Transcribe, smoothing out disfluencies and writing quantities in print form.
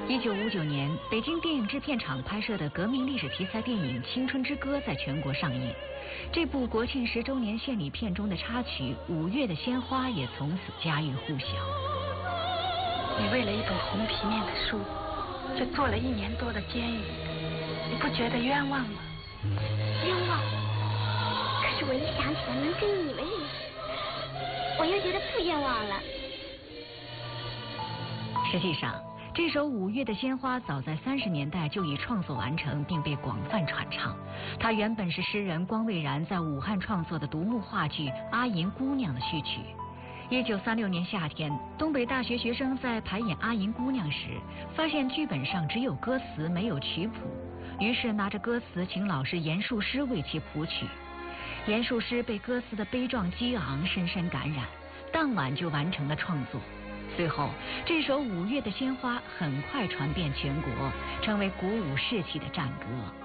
1959年，北京电影制片厂拍摄的革命历史题材电影《青春之歌》在全国上映。这部国庆10周年献礼片中的插曲《5月的鲜花》也从此家喻户晓。 你为了一本红皮面的书，就坐了1年多的监狱，你不觉得冤枉吗？ 冤枉。可是我一想起来能跟你们认识，我又觉得不冤枉了。 实际上，这首《5月的鲜花》早在30年代就已创作完成，并被广泛传唱。它原本是诗人光蔚然在武汉创作的独幕话剧《阿银姑娘》的序曲。1936年夏天，东北大学学生在排演《阿银姑娘》时，发现剧本上只有歌词没有曲谱，于是拿着歌词请老师严树诗为其谱曲。严树诗被歌词的悲壮激昂深深感染，当晚就完成了创作。随后，这首《5月的鲜花》很快传遍全国，成为鼓舞士气的战歌。